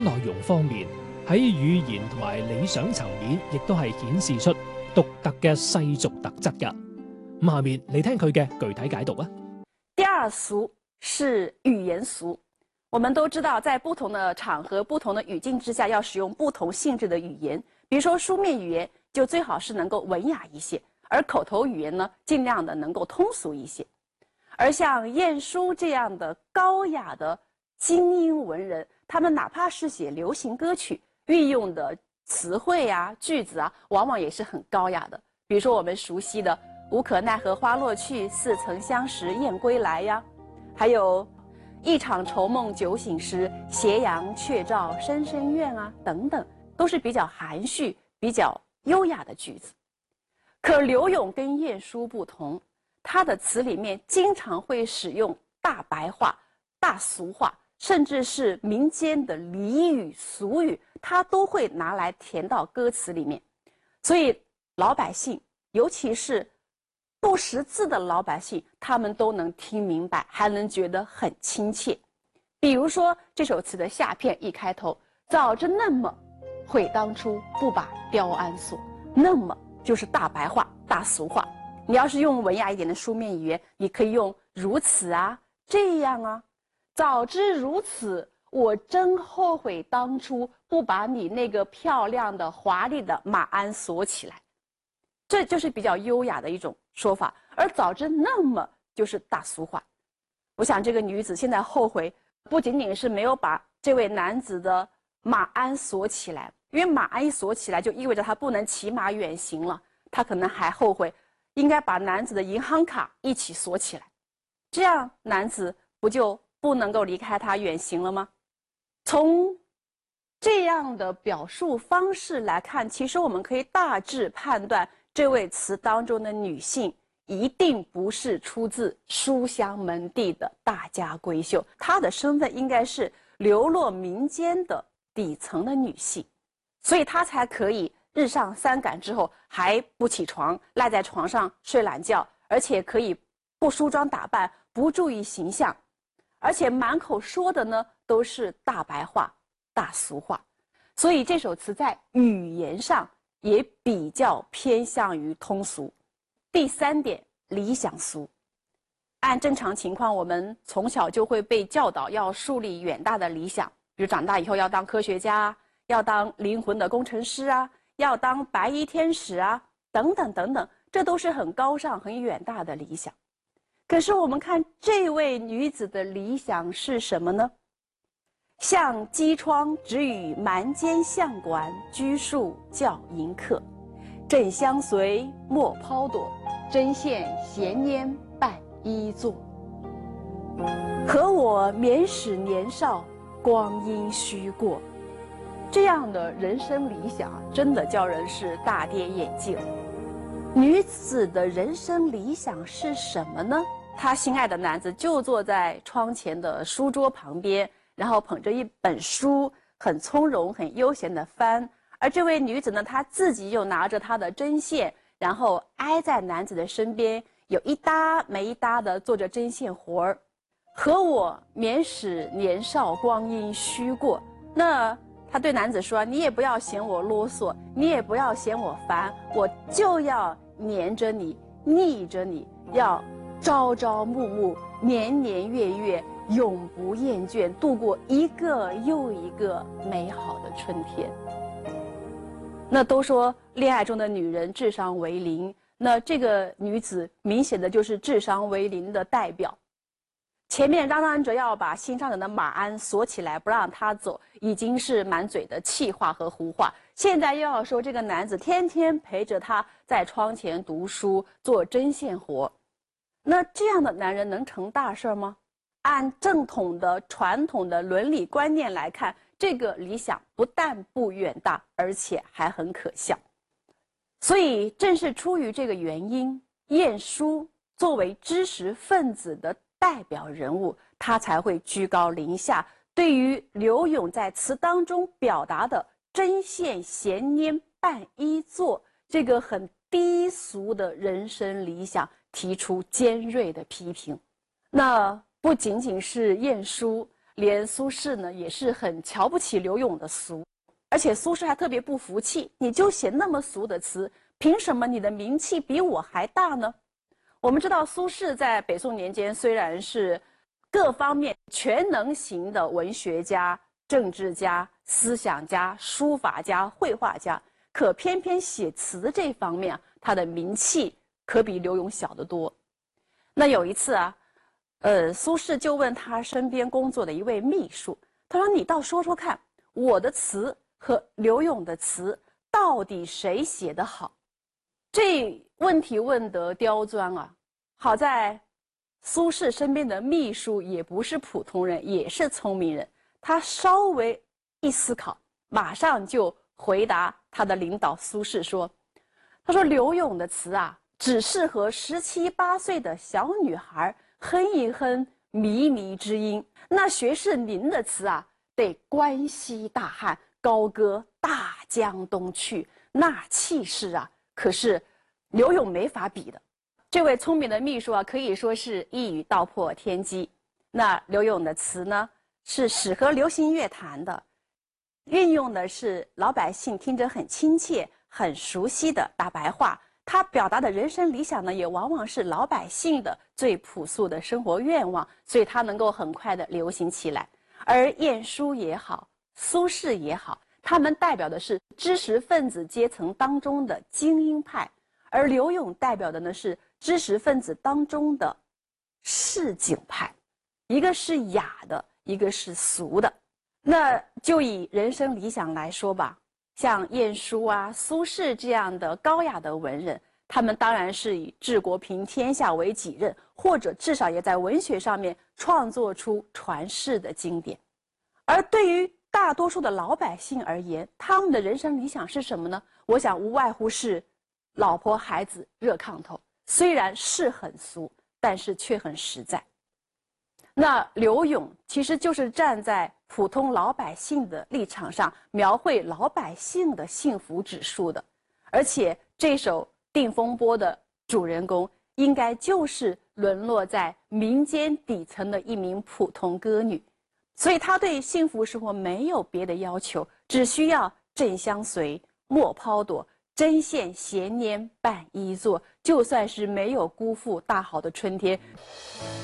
內容方面，喺語言同埋理想層面，亦都係顯示出獨特嘅世俗特質㗎。咁下面嚟聽佢嘅具體解讀啊。 第二俗是語言俗。我們都知道，在不同的場合、不同的語境之下，要使用不同性質的語言。比如說書面語言，就最好是能夠文雅一些，而口頭語言呢，盡量的能夠通俗一些。而像晏殊這樣的高雅的精英文人，他們哪怕是寫流行歌曲，運用的詞彙啊、句子啊，往往也是很高雅的。比如說我們熟悉的"無可奈何花落去，似曾相識燕歸來"呀，還有"一場愁夢酒醒時，斜陽卻照深深院"啊，等等，都是比較含蓄、比較優雅的句子。可柳永跟晏殊不同，他的詞裡面經常會使用大白話、大俗話，甚至是民間的俚語、俗語，他都會拿來填到歌詞裡面。所以老百姓，尤其是不識字的老百姓，他們都能聽明白，還能覺得很親切。比如說這首詞的下片一開頭，早知那麼，悔當初不把雕鞍鎖。那麼就是大白話、大俗話。你要是用文雅一點的書面語言，你可以用如此啊、這樣啊。早知如此，我真後悔當初不把你那個漂亮的、華麗的馬鞍鎖起來。這就是比較優雅的一種說法。而早知那麼就是大俗話。我想這個女子現在後悔，不僅僅是沒有把這位男子的馬鞍鎖起來，因為馬鞍一鎖起來就意味着他不能騎馬遠行了，他可能還後悔應該把男子的銀行卡一起鎖起來，這樣男子不就不能夠離開他遠行了嗎？從這樣的表述方式來看，其實我們可以大致判斷這位詞當中的女性一定不是出自書香門第的大家閨秀，她的身份應該是流落民間的底層的女性，所以她才可以日上三竿之後還不起床，賴在床上睡懶覺，而且可以不梳妝打扮，不注意形象，而且滿口說的呢都是大白話、大俗話，所以這首詞在語言上也比較偏向於通俗。第三點，理想俗。按正常情況，我們從小就會被教導要樹立遠大的理想，比如長大以後要當科學家，要當靈魂的工程師啊，要當白衣天使啊，等等等等，這都是很高尚、很遠大的理想。可是我們看這位女子的理想是什麼呢？向機窗只與蠻奸相館，居樹教迎客。正相隨莫拋躲，針線閒拈伴衣坐。和我免使年少，光陰虛過。這樣的人生理想真的叫人是大跌眼鏡。女子的人生理想是什麼呢？她心愛的男子就坐在窗前的書桌旁邊，然後捧着一本書，很從容、很悠閒地翻。而這位女子呢，她自己又拿着她的針線，然後挨在男子的身邊，有一搭沒一搭地做着針線活兒。和我免使年少，光陰虛過。那她對男子說：“你也不要嫌我囉嗦，你也不要嫌我煩，我就要黏着你，膩着你，要朝朝暮暮，年年月月，永不厭倦，度過一個又一個美好的春天。”那都說戀愛中的女人智商為零，那這個女子明顯的就是智商為零的代表。前面嚷嚷着要把心上人的馬鞍鎖起來不讓他走，已經是滿嘴的氣話和胡話，現在又要說這個男子天天陪着她在窗前讀書做針線活，那這樣的男人能成大事嗎？按正統的傳統的倫理觀念來看，這個理想不但不遠大，而且還很可笑。所以正是出於這個原因，晏殊作為知識分子的代表人物，他才會居高臨下，對於柳永在詞當中表達的針線閒拈伴衣坐這個很低俗的人生理想提出尖銳的批評。那不僅僅是晏殊， 连苏轼呢也是很瞧不起柳永的俗，而且苏轼还特别不服气，你就写那么俗的词，凭什么你的名气比我还大呢？我们知道苏轼在北宋年间虽然是各方面全能型的文学家、政治家、思想家、书法家、绘画家，可偏偏写词这方面啊，他的名气可比柳永小得多。那有一次啊，苏轼就问他身边工作的一位秘书，他说：“你倒说说看，我的词和柳永的词到底谁写得好？”这问题问得刁钻啊！好在苏轼身边的秘书也不是普通人，也是聪明人。他稍微一思考，马上就回答他的领导苏轼说：“他说柳永的词啊，只适合17、18岁的小女孩哼一哼靡靡之音。那学士您的词啊，得关西大汉，高歌大江东去，那气势啊，可是柳永没法比的。”这位聪明的秘书啊，可以说是一语道破天机。那柳永的词呢，是适合流行乐坛的，运用的是老百姓听着很亲切、很熟悉的大白话。他表达的人生理想呢，也往往是老百姓的最朴素的生活愿望，所以它能够很快的流行起来。而晏殊也好，苏轼也好，他们代表的是知识分子阶层当中的精英派，而柳永代表的呢是知识分子当中的市井派，一个是雅的，一个是俗的。那就以人生理想来说吧，像晏殊啊、苏轼这样的高雅的文人，他们当然是以治国平天下为己任，或者至少也在文学上面创作出传世的经典。而对于大多数的老百姓而言，他们的人生理想是什么呢？我想无外乎是老婆孩子热炕头，虽然是很俗，但是却很实在。那柳永其实就是站在普通老百姓的立场上，描绘老百姓的幸福指数的。而且这首《定风波》的主人公，应该就是沦落在民间底层的一名普通歌女，所以她对幸福生活没有别的要求，只需要枕相随，莫抛躲，针线闲拈伴衣作，就算是没有辜负大好的春天。